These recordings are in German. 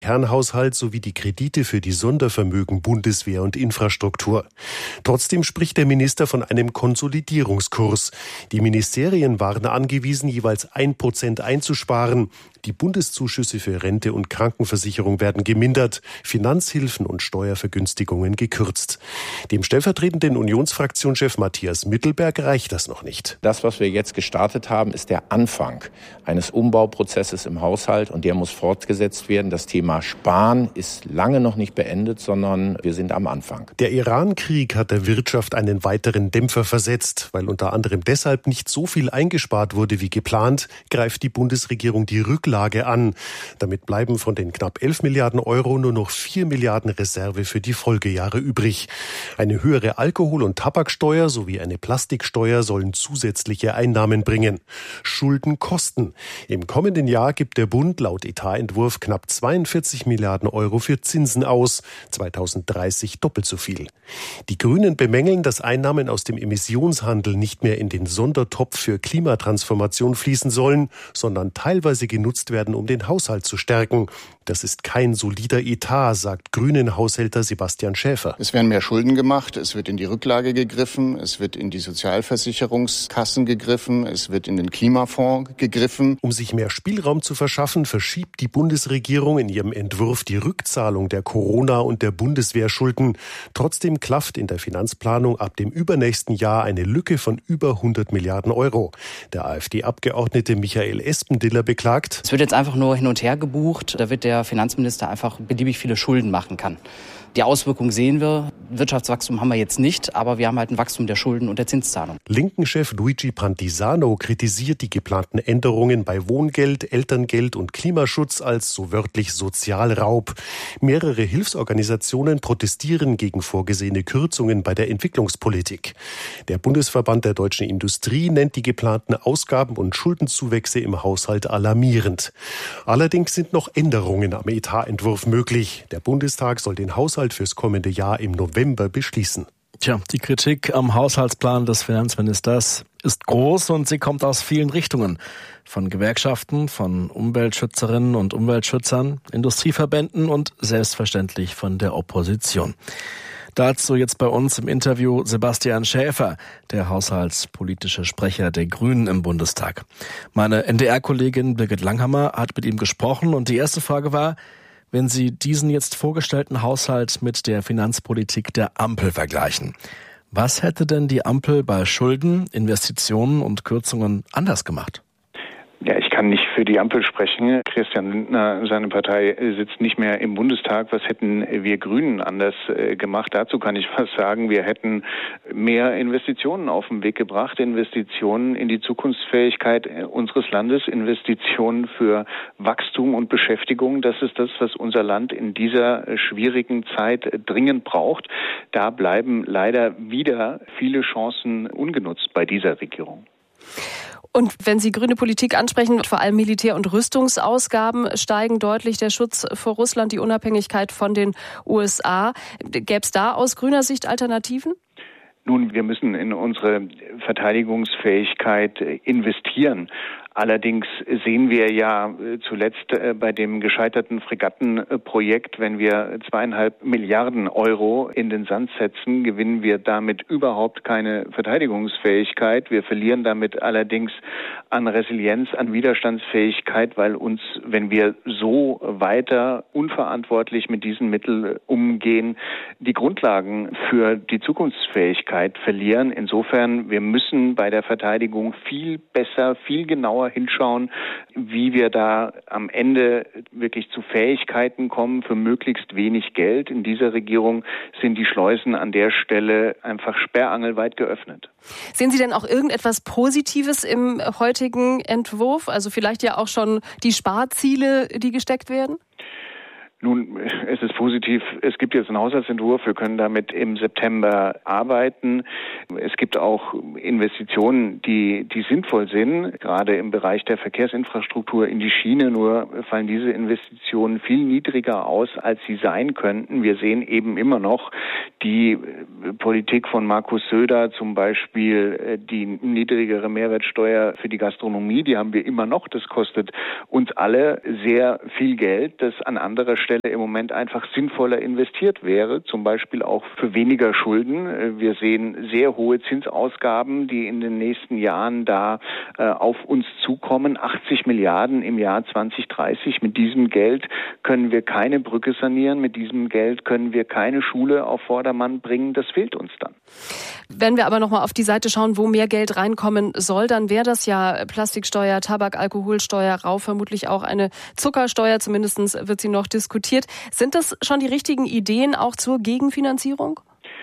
Kernhaushalt sowie die Kredite für die Sondervermögen Bundeswehr und Infrastruktur. Trotzdem spricht der Minister von einem Konsolidierungskurs. Die Ministerien waren angewiesen, jeweils 1% einzusparen. Die Bundeszuschüsse für Rente und Krankenversicherung werden gemindert, Finanzhilfen und Steuervergünstigungen gekürzt. Dem stellvertretenden Unionsfraktionschef Matthias Mittelberg reicht das noch nicht. Das, was wir jetzt gestartet haben, ist der Anfang eines Umbauprozesses im Haushalt und der muss fortgesetzt werden. Das Thema Sparen ist lange noch nicht beendet, sondern wir sind am Anfang. Der Iran-Krieg hat der Wirtschaft einen weiteren Dämpfer versetzt. Weil unter anderem deshalb nicht so viel eingespart wurde wie geplant, greift die Bundesregierung die Rücklage an. Damit bleiben von den knapp 11 Milliarden Euro nur noch 4 Milliarden Reserve für die Folgejahre übrig. Eine höhere Alkohol- und Tabaksteuer sowie eine Plastiksteuer sollen zusätzliche Einnahmen bringen. Schulden kosten. Im kommenden Jahr gibt der Bund laut Etatentwurf knapp 42 Milliarden Euro für Zinsen aus. 2030 doppelt so viel. Die Grünen bemängeln, dass Einnahmen aus dem Emissionshandel nicht mehr in den Sondertopf für Klimatransformation fließen sollen, sondern teilweise genutzt werden, um den Haushalt zu stärken. Das ist kein solider Etat, sagt Grünen-Haushälter Sebastian Schäfer. Es werden mehr Schulden gemacht, es wird in die Rücklage gegriffen, es wird in die Sozialversicherungskassen gegriffen, es wird in den Klimafonds gegriffen. Um sich mehr Spielraum zu verschaffen, verschiebt die Bundesregierung in ihrem Entwurf die Rückzahlung der Corona- und der Bundeswehrschulden. Trotzdem klafft in der Finanzplanung ab dem übernächsten Jahr eine Lücke von über 100 Milliarden Euro. Der AfD-Abgeordnete Michael Espendiller beklagt: Es wird jetzt einfach nur hin und her gebucht. Da wird der Finanzminister einfach beliebig viele Schulden machen kann. Die Auswirkungen sehen wir. Wirtschaftswachstum haben wir jetzt nicht, aber wir haben halt ein Wachstum der Schulden und der Zinszahlung. Linken-Chef Luigi Pantisano kritisiert die geplanten Änderungen bei Wohngeld, Elterngeld und Klimaschutz als so wörtlich Sozialraub. Mehrere Hilfsorganisationen protestieren gegen vorgesehene Kürzungen bei der Entwicklungspolitik. Der Bundesverband der deutschen Industrie nennt die geplanten Ausgaben- und Schuldenzuwächse im Haushalt alarmierend. Allerdings sind noch Änderungen am Etatentwurf möglich. Der Bundestag soll den Haushalt fürs kommende Jahr im November beschließen. Tja, die Kritik am Haushaltsplan des Finanzministers ist groß und sie kommt aus vielen Richtungen. Von Gewerkschaften, von Umweltschützerinnen und Umweltschützern, Industrieverbänden und selbstverständlich von der Opposition. Dazu jetzt bei uns im Interview Sebastian Schäfer, der haushaltspolitische Sprecher der Grünen im Bundestag. Meine NDR-Kollegin Birgit Langhammer hat mit ihm gesprochen und die erste Frage war: Wenn Sie diesen jetzt vorgestellten Haushalt mit der Finanzpolitik der Ampel vergleichen, was hätte denn die Ampel bei Schulden, Investitionen und Kürzungen anders gemacht? Ja, ich kann nicht für die Ampel sprechen. Christian Lindner, seine Partei, sitzt nicht mehr im Bundestag. Was hätten wir Grünen anders gemacht? Dazu kann ich was sagen. Wir hätten mehr Investitionen auf den Weg gebracht, Investitionen in die Zukunftsfähigkeit unseres Landes, Investitionen für Wachstum und Beschäftigung. Das ist das, was unser Land in dieser schwierigen Zeit dringend braucht. Da bleiben leider wieder viele Chancen ungenutzt bei dieser Regierung. Und wenn Sie grüne Politik ansprechen, vor allem Militär- und Rüstungsausgaben steigen deutlich, der Schutz vor Russland, die Unabhängigkeit von den USA. Gäbe es da aus grüner Sicht Alternativen? Nun, wir müssen in unsere Verteidigungsfähigkeit investieren. Allerdings sehen wir ja zuletzt bei dem gescheiterten Fregattenprojekt, wenn wir 2,5 Milliarden Euro in den Sand setzen, gewinnen wir damit überhaupt keine Verteidigungsfähigkeit. Wir verlieren damit allerdings an Resilienz, an Widerstandsfähigkeit, weil uns, wenn wir so weiter unverantwortlich mit diesen Mitteln umgehen, die Grundlagen für die Zukunftsfähigkeit verlieren. Insofern, wir müssen bei der Verteidigung viel besser, viel genauer hinschauen, wie wir da am Ende wirklich zu Fähigkeiten kommen für möglichst wenig Geld. In dieser Regierung sind die Schleusen an der Stelle einfach sperrangelweit geöffnet. Sehen Sie denn auch irgendetwas Positives im heutigen Entwurf? Also vielleicht ja auch schon die Sparziele, die gesteckt werden? Nun, es ist positiv. Es gibt jetzt einen Haushaltsentwurf. Wir können damit im September arbeiten. Es gibt auch Investitionen, die sinnvoll sind, gerade im Bereich der Verkehrsinfrastruktur in die Schiene. Nur fallen diese Investitionen viel niedriger aus, als sie sein könnten. Wir sehen eben immer noch die Politik von Markus Söder, zum Beispiel die niedrigere Mehrwertsteuer für die Gastronomie, die haben wir immer noch. Das kostet uns alle sehr viel Geld, das an anderer Stelle Stelle im Moment einfach sinnvoller investiert wäre, zum Beispiel auch für weniger Schulden. Wir sehen sehr hohe Zinsausgaben, die in den nächsten Jahren da auf uns zukommen. 80 Milliarden im Jahr 2030. Mit diesem Geld können wir keine Brücke sanieren. Mit diesem Geld können wir keine Schule auf Vordermann bringen. Das fehlt uns dann. Wenn wir aber nochmal auf die Seite schauen, wo mehr Geld reinkommen soll, dann wäre das ja Plastiksteuer, Tabak, Alkoholsteuer, Rauch, vermutlich auch eine Zuckersteuer. Zumindest wird sie noch diskutiert. Sind das schon die richtigen Ideen auch zur Gegenfinanzierung?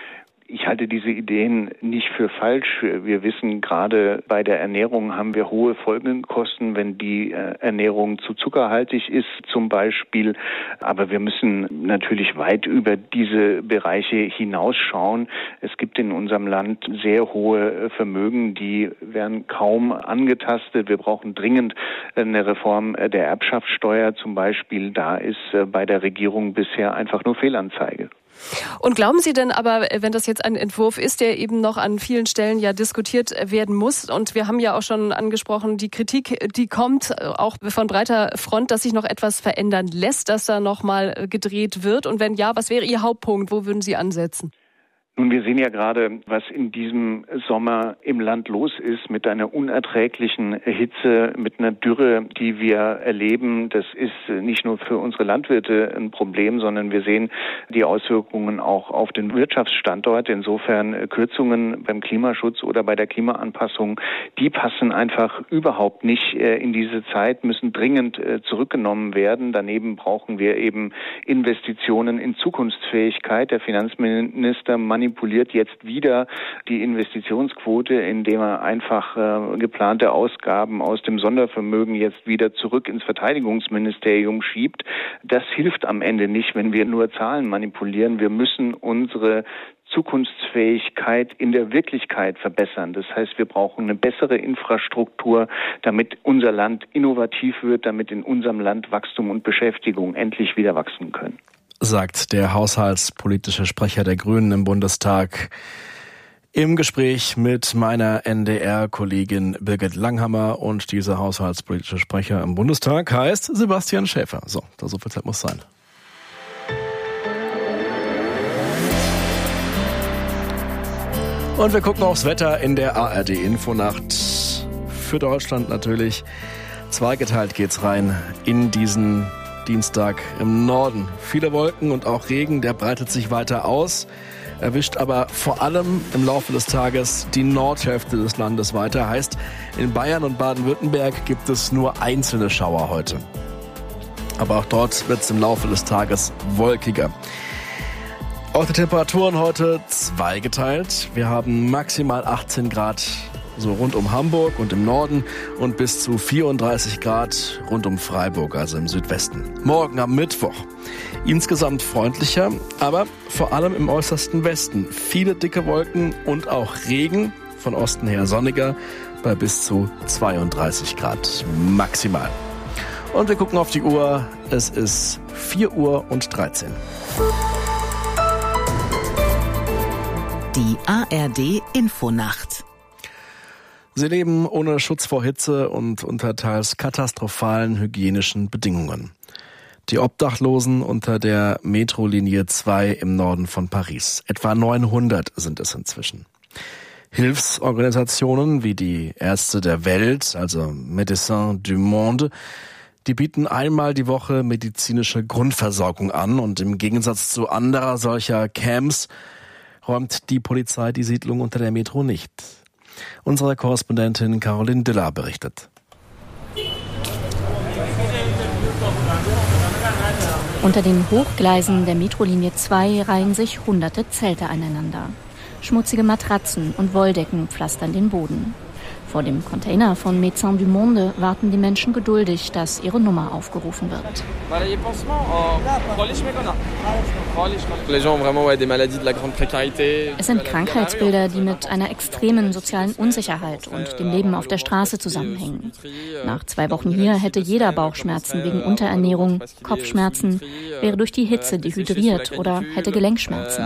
Ich halte diese Ideen nicht für falsch. Wir wissen, gerade bei der Ernährung haben wir hohe Folgekosten, wenn die Ernährung zu zuckerhaltig ist zum Beispiel. Aber wir müssen natürlich weit über diese Bereiche hinausschauen. Es gibt in unserem Land sehr hohe Vermögen, die werden kaum angetastet. Wir brauchen dringend eine Reform der Erbschaftssteuer zum Beispiel. Da ist bei der Regierung bisher einfach nur Fehlanzeige. Und glauben Sie denn aber, wenn das jetzt ein Entwurf ist, der eben noch an vielen Stellen ja diskutiert werden muss, und wir haben ja auch schon angesprochen, die Kritik, die kommt auch von breiter Front, dass sich noch etwas verändern lässt, dass da noch mal gedreht wird, und wenn ja, was wäre Ihr Hauptpunkt, wo würden Sie ansetzen? Nun, wir sehen ja gerade, was in diesem Sommer im Land los ist, mit einer unerträglichen Hitze, mit einer Dürre, die wir erleben. Das ist nicht nur für unsere Landwirte ein Problem, sondern wir sehen die Auswirkungen auch auf den Wirtschaftsstandort. Insofern Kürzungen beim Klimaschutz oder bei der Klimaanpassung, die passen einfach überhaupt nicht in diese Zeit, müssen dringend zurückgenommen werden. Daneben brauchen wir eben Investitionen in Zukunftsfähigkeit. Der Finanzminister manipuliert jetzt wieder die Investitionsquote, indem er einfach geplante Ausgaben aus dem Sondervermögen jetzt wieder zurück ins Verteidigungsministerium schiebt. Das hilft am Ende nicht, wenn wir nur Zahlen manipulieren. Wir müssen unsere Zukunftsfähigkeit in der Wirklichkeit verbessern. Das heißt, wir brauchen eine bessere Infrastruktur, damit unser Land innovativ wird, damit in unserem Land Wachstum und Beschäftigung endlich wieder wachsen können. Sagt der haushaltspolitische Sprecher der Grünen im Bundestag im Gespräch mit meiner NDR-Kollegin Birgit Langhammer. Und dieser haushaltspolitische Sprecher im Bundestag heißt Sebastian Schäfer. So viel Zeit muss sein. Und wir gucken aufs Wetter in der ARD-Infonacht. Für Deutschland natürlich. Zweigeteilt geht's rein in diesen Dienstag im Norden. Viele Wolken und auch Regen, der breitet sich weiter aus, erwischt aber vor allem im Laufe des Tages die Nordhälfte des Landes weiter. Heißt, in Bayern und Baden-Württemberg gibt es nur einzelne Schauer heute. Aber auch dort wird es im Laufe des Tages wolkiger. Auch die Temperaturen heute zweigeteilt. Wir haben maximal 18 Grad so rund um Hamburg und im Norden und bis zu 34 Grad rund um Freiburg, also im Südwesten. Morgen am Mittwoch insgesamt freundlicher, aber vor allem im äußersten Westen. Viele dicke Wolken und auch Regen, von Osten her sonniger, bei bis zu 32 Grad maximal. Und wir gucken auf die Uhr, es ist 4:13 Uhr. Die ARD Infonacht. Sie leben ohne Schutz vor Hitze und unter teils katastrophalen hygienischen Bedingungen. Die Obdachlosen unter der Metrolinie 2 im Norden von Paris. Etwa 900 sind es inzwischen. Hilfsorganisationen wie die Ärzte der Welt, also Médecins du Monde, die bieten einmal die Woche medizinische Grundversorgung an, und im Gegensatz zu anderer solcher Camps räumt die Polizei die Siedlung unter der Metro nicht. Unsere Korrespondentin Caroline Diller berichtet. Unter den Hochgleisen der Metrolinie 2 reihen sich hunderte Zelte aneinander. Schmutzige Matratzen und Wolldecken pflastern den Boden. Vor dem Container von Médecins du Monde warten die Menschen geduldig, dass ihre Nummer aufgerufen wird. Es sind Krankheitsbilder, die mit einer extremen sozialen Unsicherheit und dem Leben auf der Straße zusammenhängen. Nach 2 Wochen hier hätte jeder Bauchschmerzen wegen Unterernährung, Kopfschmerzen, wäre durch die Hitze dehydriert oder hätte Gelenkschmerzen.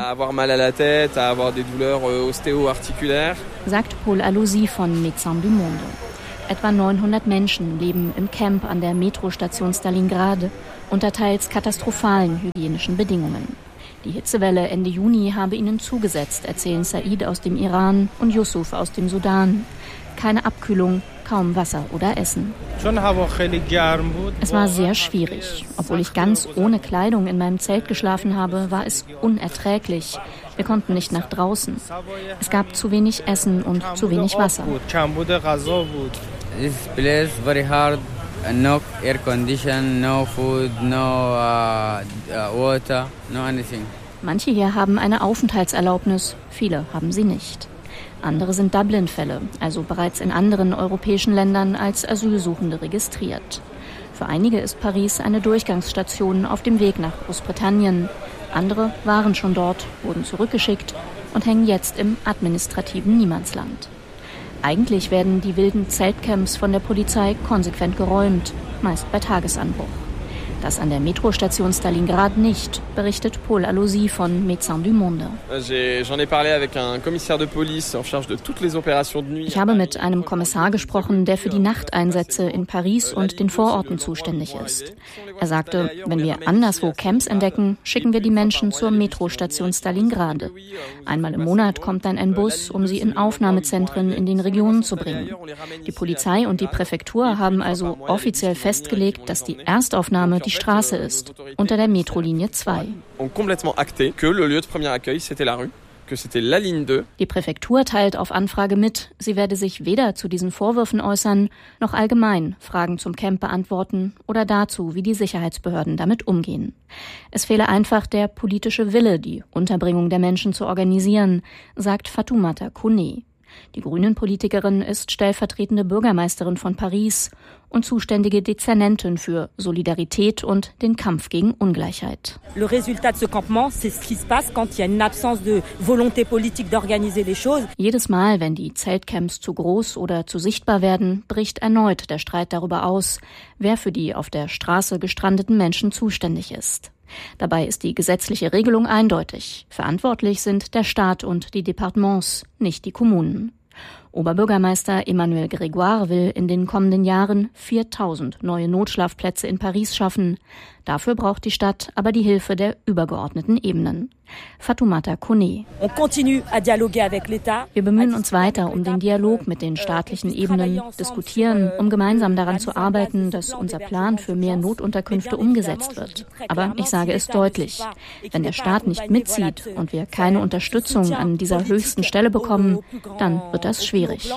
Sagt Paul Alosi von Médecins du Monde. Etwa 900 Menschen leben im Camp an der Metrostation Stalingrad unter teils katastrophalen hygienischen Bedingungen. Die Hitzewelle Ende Juni habe ihnen zugesetzt, erzählen Said aus dem Iran und Yusuf aus dem Sudan. Keine Abkühlung, kaum Wasser oder Essen. Es war sehr schwierig. Obwohl ich ganz ohne Kleidung in meinem Zelt geschlafen habe, war es unerträglich. Wir konnten nicht nach draußen. Es gab zu wenig Essen und zu wenig Wasser. This place very hard. No air condition, no food, no water, no anything. Manche hier haben eine Aufenthaltserlaubnis, viele haben sie nicht. Andere sind Dublin-Fälle, also bereits in anderen europäischen Ländern als Asylsuchende registriert. Für einige ist Paris eine Durchgangsstation auf dem Weg nach Großbritannien. Andere waren schon dort, wurden zurückgeschickt und hängen jetzt im administrativen Niemandsland. Eigentlich werden die wilden Zeltcamps von der Polizei konsequent geräumt, meist bei Tagesanbruch. Das an der Metrostation Stalingrad nicht, berichtet Paul Alosi von Médecins du Monde. Ich habe mit einem Kommissar gesprochen, der für die Nachteinsätze in Paris und den Vororten zuständig ist. Er sagte, wenn wir anderswo Camps entdecken, schicken wir die Menschen zur Metrostation Stalingrad. Einmal im Monat kommt dann ein Bus, um sie in Aufnahmezentren in den Regionen zu bringen. Die Polizei und die Präfektur haben also offiziell festgelegt, dass die Erstaufnahme die Straße ist, unter der Metrolinie 2. Die Präfektur teilt auf Anfrage mit, sie werde sich weder zu diesen Vorwürfen äußern, noch allgemein Fragen zum Camp beantworten oder dazu, wie die Sicherheitsbehörden damit umgehen. Es fehle einfach der politische Wille, die Unterbringung der Menschen zu organisieren, sagt Fatoumata Kone. Die Grünen-Politikerin ist stellvertretende Bürgermeisterin von Paris und zuständige Dezernentin für Solidarität und den Kampf gegen Ungleichheit. Le résultat de ce campement, c'est ce qui se passe quand il y a une absence de volonté politique d'organiser les choses. Jedes Mal, wenn die Zeltcamps zu groß oder zu sichtbar werden, bricht erneut der Streit darüber aus, wer für die auf der Straße gestrandeten Menschen zuständig ist. Dabei ist die gesetzliche Regelung eindeutig. Verantwortlich sind der Staat und die Departements, nicht die Kommunen. Oberbürgermeister Emmanuel Grégoire will in den kommenden Jahren 4.000 neue Notschlafplätze in Paris schaffen. Dafür braucht die Stadt aber die Hilfe der übergeordneten Ebenen. Fatoumata Kone. Wir bemühen uns weiter um den Dialog mit den staatlichen Ebenen, diskutieren, um gemeinsam daran zu arbeiten, dass unser Plan für mehr Notunterkünfte umgesetzt wird. Aber ich sage es deutlich, wenn der Staat nicht mitzieht und wir keine Unterstützung an dieser höchsten Stelle bekommen, dann wird das schwierig.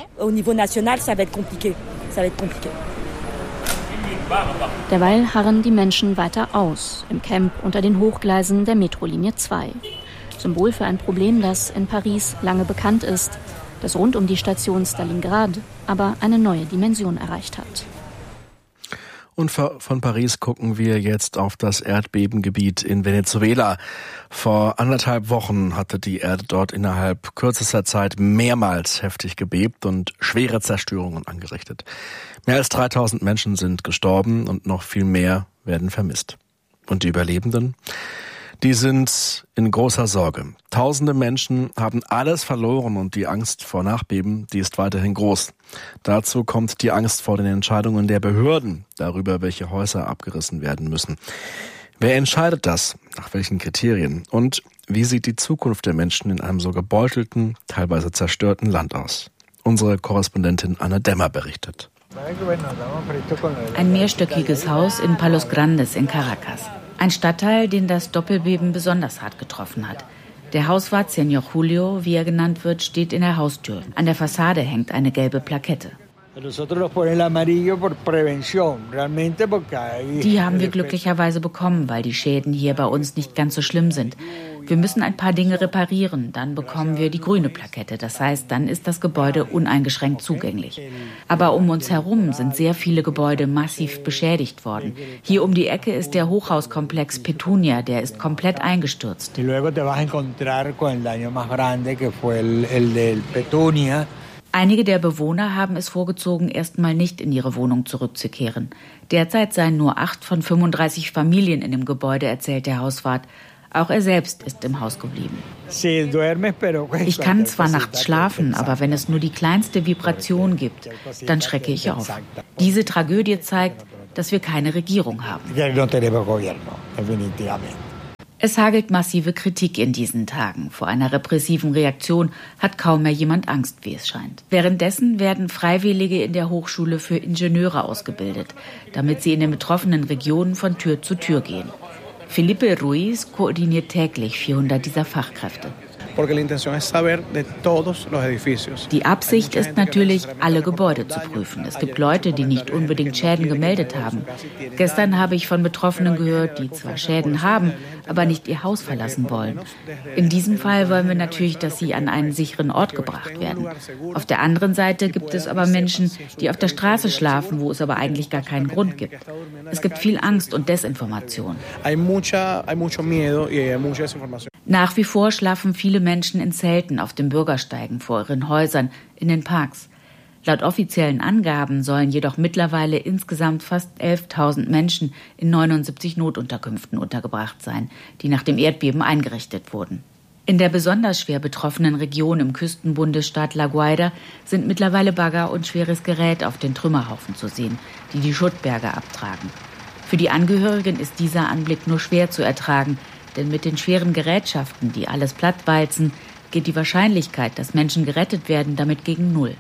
Derweil harren die Menschen weiter aus, im Camp unter den Hochgleisen der Metrolinie 2. Symbol für ein Problem, das in Paris lange bekannt ist, das rund um die Station Stalingrad aber eine neue Dimension erreicht hat. Und von Paris gucken wir jetzt auf das Erdbebengebiet in Venezuela. Vor 1,5 Wochen hatte die Erde dort innerhalb kürzester Zeit mehrmals heftig gebebt und schwere Zerstörungen angerichtet. Mehr als 3.000 Menschen sind gestorben und noch viel mehr werden vermisst. Und die Überlebenden? Die sind in großer Sorge. Tausende Menschen haben alles verloren und die Angst vor Nachbeben, die ist weiterhin groß. Dazu kommt die Angst vor den Entscheidungen der Behörden darüber, welche Häuser abgerissen werden müssen. Wer entscheidet das? Nach welchen Kriterien? Und wie sieht die Zukunft der Menschen in einem so gebeutelten, teilweise zerstörten Land aus? Unsere Korrespondentin Anne Dämmer berichtet. Ein mehrstöckiges Haus in Palos Grandes in Caracas. Ein Stadtteil, den das Doppelbeben besonders hart getroffen hat. Der Hauswart Señor Julio, wie er genannt wird, steht in der Haustür. An der Fassade hängt eine gelbe Plakette. Die haben wir glücklicherweise bekommen, weil die Schäden hier bei uns nicht ganz so schlimm sind. Wir müssen ein paar Dinge reparieren, dann bekommen wir die grüne Plakette. Das heißt, dann ist das Gebäude uneingeschränkt zugänglich. Aber um uns herum sind sehr viele Gebäude massiv beschädigt worden. Hier um die Ecke ist der Hochhauskomplex Petunia, der ist komplett eingestürzt. Einige der Bewohner haben es vorgezogen, erstmal nicht in ihre Wohnung zurückzukehren. Derzeit seien nur 8 von 35 Familien in dem Gebäude, erzählt der Hauswart. Auch er selbst ist im Haus geblieben. Ich kann zwar nachts schlafen, aber wenn es nur die kleinste Vibration gibt, dann schrecke ich auf. Diese Tragödie zeigt, dass wir keine Regierung haben. Es hagelt massive Kritik in diesen Tagen. Vor einer repressiven Reaktion hat kaum mehr jemand Angst, wie es scheint. Währenddessen werden Freiwillige in der Hochschule für Ingenieure ausgebildet, damit sie in den betroffenen Regionen von Tür zu Tür gehen. Felipe Ruiz koordiniert täglich 400 dieser Fachkräfte. Die Absicht ist natürlich, alle Gebäude zu prüfen. Es gibt Leute, die nicht unbedingt Schäden gemeldet haben. Gestern habe ich von Betroffenen gehört, die zwar Schäden haben, aber nicht ihr Haus verlassen wollen. In diesem Fall wollen wir natürlich, dass sie an einen sicheren Ort gebracht werden. Auf der anderen Seite gibt es aber Menschen, die auf der Straße schlafen, wo es aber eigentlich gar keinen Grund gibt. Es gibt viel Angst und Desinformation. Nach wie vor schlafen viele Menschen in Zelten auf den Bürgersteigen vor ihren Häusern, in den Parks. Laut offiziellen Angaben sollen jedoch mittlerweile insgesamt fast 11.000 Menschen in 79 Notunterkünften untergebracht sein, die nach dem Erdbeben eingerichtet wurden. In der besonders schwer betroffenen Region im Küstenbundesstaat La Guaira sind mittlerweile Bagger und schweres Gerät auf den Trümmerhaufen zu sehen, die die Schuttberge abtragen. Für die Angehörigen ist dieser Anblick nur schwer zu ertragen, denn mit den schweren Gerätschaften, die alles plattwalzen, geht die Wahrscheinlichkeit, dass Menschen gerettet werden, damit gegen Null.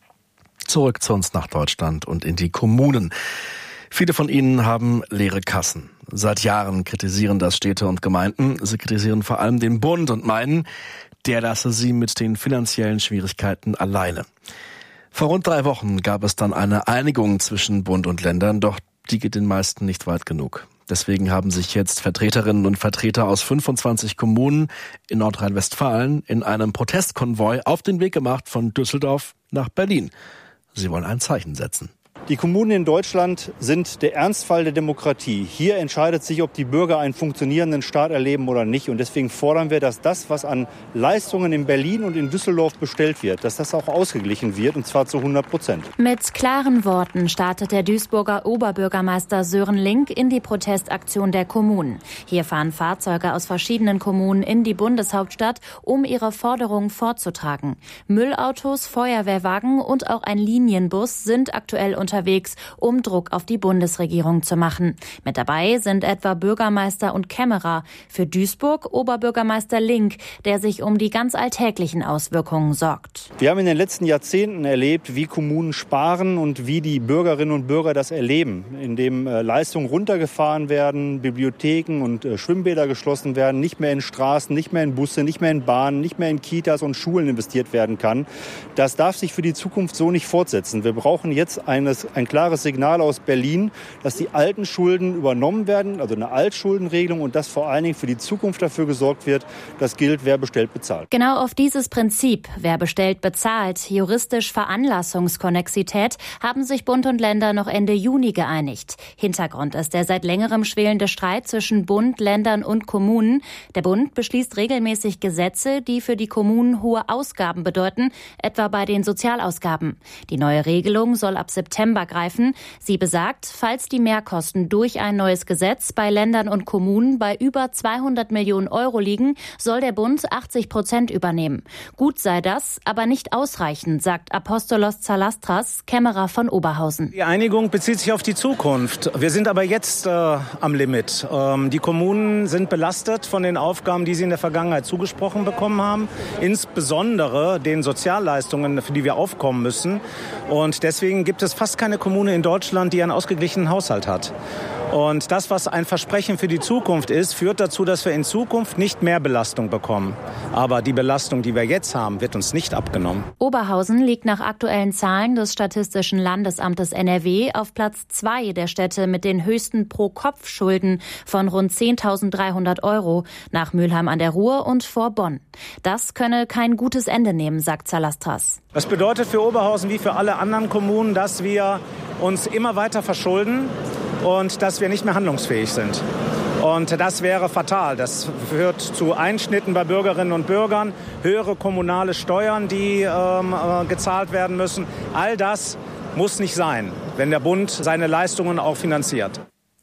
Zurück zu uns nach Deutschland und in die Kommunen. Viele von ihnen haben leere Kassen. Seit Jahren kritisieren das Städte und Gemeinden. Sie kritisieren vor allem den Bund und meinen, der lasse sie mit den finanziellen Schwierigkeiten alleine. Vor rund 3 Wochen gab es dann eine Einigung zwischen Bund und Ländern, doch die geht den meisten nicht weit genug. Deswegen haben sich jetzt Vertreterinnen und Vertreter aus 25 Kommunen in Nordrhein-Westfalen in einem Protestkonvoi auf den Weg gemacht von Düsseldorf nach Berlin. Sie wollen ein Zeichen setzen. Die Kommunen in Deutschland sind der Ernstfall der Demokratie. Hier entscheidet sich, ob die Bürger einen funktionierenden Staat erleben oder nicht. Und deswegen fordern wir, dass das, was an Leistungen in Berlin und in Düsseldorf bestellt wird, dass das auch ausgeglichen wird, und zwar zu 100%. Mit klaren Worten startet der Duisburger Oberbürgermeister Sören Link in die Protestaktion der Kommunen. Hier fahren Fahrzeuge aus verschiedenen Kommunen in die Bundeshauptstadt, um ihre Forderungen vorzutragen. Müllautos, Feuerwehrwagen und auch ein Linienbus sind aktuell unterwegs, um Druck auf die Bundesregierung zu machen. Mit dabei sind etwa Bürgermeister und Kämmerer. Für Duisburg Oberbürgermeister Link, der sich um die ganz alltäglichen Auswirkungen sorgt. Wir haben in den letzten Jahrzehnten erlebt, wie Kommunen sparen und wie die Bürgerinnen und Bürger das erleben, indem Leistungen runtergefahren werden, Bibliotheken und Schwimmbäder geschlossen werden, nicht mehr in Straßen, nicht mehr in Busse, nicht mehr in Bahnen, nicht mehr in Kitas und Schulen investiert werden kann. Das darf sich für die Zukunft so nicht fortsetzen. Wir brauchen jetzt ein klares Signal aus Berlin, dass die alten Schulden übernommen werden, also eine Altschuldenregelung, und dass vor allen Dingen für die Zukunft dafür gesorgt wird, dass gilt, wer bestellt, bezahlt. Genau auf dieses Prinzip, wer bestellt, bezahlt, juristisch Veranlassungskonnexität, haben sich Bund und Länder noch Ende Juni geeinigt. Hintergrund ist der seit längerem schwelende Streit zwischen Bund, Ländern und Kommunen. Der Bund beschließt regelmäßig Gesetze, die für die Kommunen hohe Ausgaben bedeuten, etwa bei den Sozialausgaben. Die neue Regelung soll ab September greifen. Sie besagt, falls die Mehrkosten durch ein neues Gesetz bei Ländern und Kommunen bei über 200 Millionen Euro liegen, soll der Bund 80% übernehmen. Gut sei das, aber nicht ausreichend, sagt Apostolos Zalastras, Kämmerer von Oberhausen. Die Einigung bezieht sich auf die Zukunft. Wir sind aber jetzt am Limit. Die Kommunen sind belastet von den Aufgaben, die sie in der Vergangenheit zugesprochen bekommen haben, insbesondere den Sozialleistungen, für die wir aufkommen müssen. Und deswegen gibt es fast keine Kommune in Deutschland, die einen ausgeglichenen Haushalt hat. Und das, was ein Versprechen für die Zukunft ist, führt dazu, dass wir in Zukunft nicht mehr Belastung bekommen. Aber die Belastung, die wir jetzt haben, wird uns nicht abgenommen. Oberhausen liegt nach aktuellen Zahlen des Statistischen Landesamtes NRW auf Platz 2 der Städte mit den höchsten Pro-Kopf-Schulden von rund 10.300 Euro nach Mülheim an der Ruhr und vor Bonn. Das könne kein gutes Ende nehmen, sagt Zalastras. Das bedeutet für Oberhausen wie für alle anderen Kommunen, dass wir uns immer weiter verschulden und dass wir nicht mehr handlungsfähig sind. Und das wäre fatal. Das führt zu Einschnitten bei Bürgerinnen und Bürgern, höhere kommunale Steuern, die gezahlt werden müssen. All das muss nicht sein, wenn der Bund seine Leistungen auch finanziert.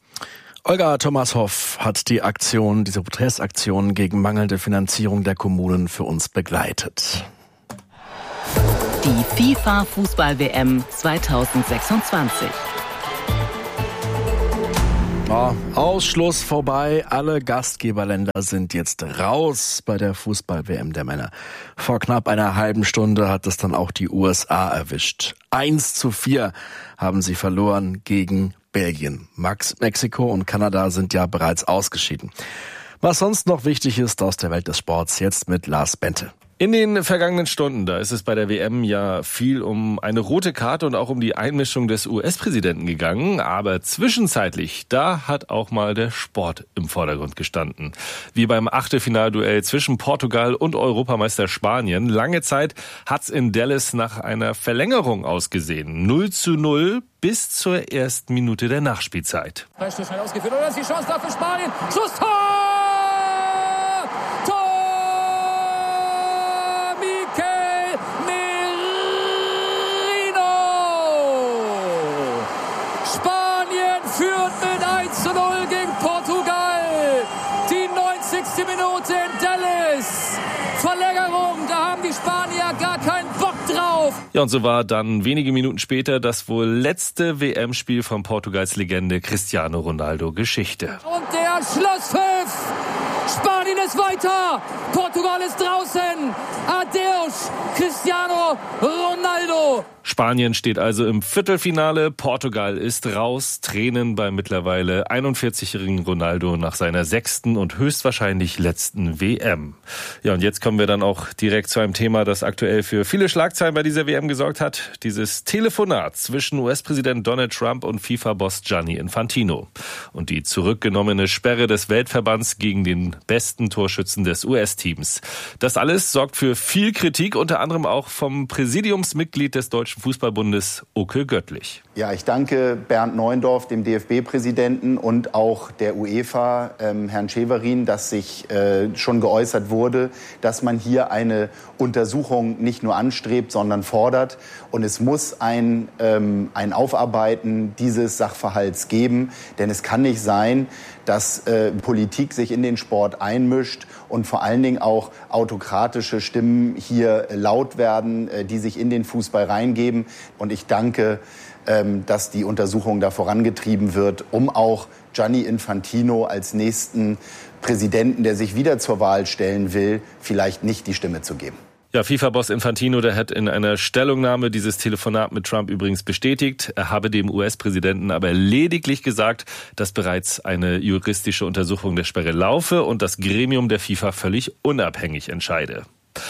Olga Thomashoff hat diese Protestaktion gegen mangelnde Finanzierung der Kommunen für uns begleitet. Die FIFA-Fußball-WM 2026. Ja, Ausschluss vorbei. Alle Gastgeberländer sind jetzt raus bei der Fußball-WM der Männer. Vor knapp einer halben Stunde hat es dann auch die USA erwischt. 1:4 haben sie verloren gegen Belgien. Mexiko und Kanada sind ja bereits ausgeschieden. Was sonst noch wichtig ist aus der Welt des Sports, jetzt mit Lars Bente. In den vergangenen Stunden, da ist es bei der WM ja viel um eine rote Karte und auch um die Einmischung des US-Präsidenten gegangen. Aber zwischenzeitlich, da hat auch mal der Sport im Vordergrund gestanden. Wie beim Achtelfinalduell zwischen Portugal und Europameister Spanien. Lange Zeit hat's in Dallas nach einer Verlängerung ausgesehen. 0:0 bis zur ersten Minute der Nachspielzeit. Schnell ausgeführt, oder ist die Chance da für Spanien? Schusstor! Minute in Dallas. Verlängerung, da haben die Spanier gar keinen Bock drauf. Ja, und so war dann wenige Minuten später das wohl letzte WM-Spiel von Portugals Legende Cristiano Ronaldo Geschichte. Und der Schlusspfiff. Spanien ist weiter. Portugal ist draußen. Adeus, Cristiano Ronaldo. Spanien steht also im Viertelfinale, Portugal ist raus, Tränen beim mittlerweile 41-jährigen Ronaldo nach seiner 6. und höchstwahrscheinlich letzten WM. Ja, und jetzt kommen wir dann auch direkt zu einem Thema, das aktuell für viele Schlagzeilen bei dieser WM gesorgt hat. Dieses Telefonat zwischen US-Präsident Donald Trump und FIFA-Boss Gianni Infantino. Und die zurückgenommene Sperre des Weltverbands gegen den besten Torschützen des US-Teams. Das alles sorgt für viel Kritik, unter anderem auch vom Präsidiumsmitglied des Deutschen Fußballbundes Oke Göttlich. Ja, ich danke Bernd Neuendorf, dem DFB-Präsidenten, und auch der UEFA, Herrn Severin, dass sich schon geäußert wurde, dass man hier eine Untersuchung nicht nur anstrebt, sondern fordert. Und es muss ein Aufarbeiten dieses Sachverhalts geben. Denn es kann nicht sein, dass Politik sich in den Sport einmischt und vor allen Dingen auch autokratische Stimmen hier laut werden, die sich in den Fußball reingeben. Und ich danke, dass die Untersuchung da vorangetrieben wird, um auch Gianni Infantino als nächsten Präsidenten, der sich wieder zur Wahl stellen will, vielleicht nicht die Stimme zu geben. Ja, FIFA-Boss Infantino, der hat in einer Stellungnahme dieses Telefonat mit Trump übrigens bestätigt. Er habe dem US-Präsidenten aber lediglich gesagt, dass bereits eine juristische Untersuchung der Sperre laufe und das Gremium der FIFA völlig unabhängig entscheide.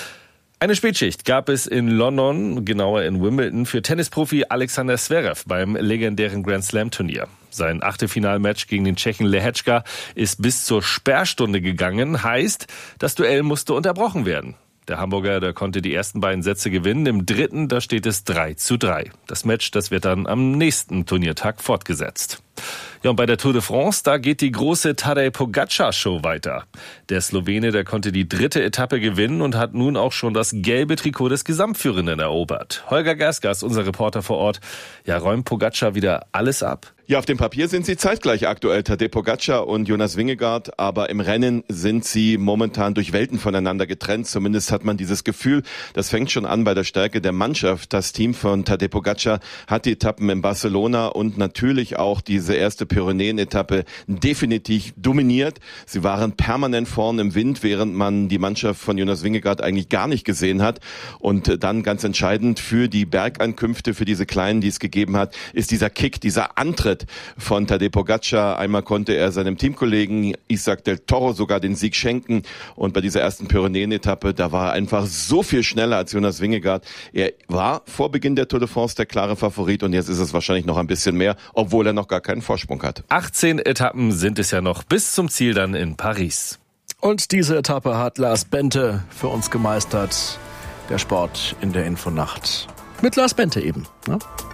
Eine Spätschicht gab es in London, genauer in Wimbledon, für Tennisprofi Alexander Zverev beim legendären Grand Slam Turnier. Sein Achtelfinalmatch gegen den Tschechen Lehečka ist bis zur Sperrstunde gegangen, heißt, das Duell musste unterbrochen werden. Der Hamburger, der konnte die ersten beiden Sätze gewinnen. Im dritten, da steht es 3:3. Das Match, das wird dann am nächsten Turniertag fortgesetzt. Ja, und bei der Tour de France, da geht die große Tadej Pogačar-Show weiter. Der Slowene, der konnte die 3. Etappe gewinnen und hat nun auch schon das gelbe Trikot des Gesamtführenden erobert. Holger Gersgas, unser Reporter vor Ort. Ja, räumt Pogačar wieder alles ab? Ja, auf dem Papier sind sie zeitgleich aktuell, Tadej Pogačar und Jonas Vingegaard, aber im Rennen sind sie momentan durch Welten voneinander getrennt. Zumindest hat man dieses Gefühl. Das fängt schon an bei der Stärke der Mannschaft. Das Team von Tadej Pogačar hat die Etappen in Barcelona und natürlich auch diese erste Pyrenäen-Etappe definitiv dominiert. Sie waren permanent vorne im Wind, während man die Mannschaft von Jonas Vingegaard eigentlich gar nicht gesehen hat. Und dann ganz entscheidend für die Bergankünfte, für diese kleinen, die es gegeben hat, ist dieser Kick, dieser Antritt von Tadej Pogačar. Einmal konnte er seinem Teamkollegen Isaac del Toro sogar den Sieg schenken. Und bei dieser ersten Pyrenäen-Etappe, da war er einfach so viel schneller als Jonas Vingegaard. Er war vor Beginn der Tour de France der klare Favorit und jetzt ist es wahrscheinlich noch ein bisschen mehr, obwohl er noch gar keinen Vorsprung hat. 18 Etappen sind es ja noch bis zum Ziel dann in Paris. Und diese Etappe hat Lars Bente für uns gemeistert. Der Sport in der Infonacht. Mit Lars Bente eben. Ne?